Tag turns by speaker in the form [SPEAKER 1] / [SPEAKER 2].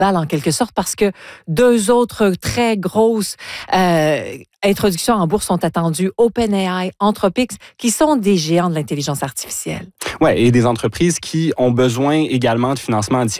[SPEAKER 1] balle en quelque sorte parce que deux autres très grosses introductions en bourse sont attendues, OpenAI, Anthropic, qui sont des géants de l'intelligence artificielle.
[SPEAKER 2] Oui, et des entreprises qui ont besoin également de financement additionnel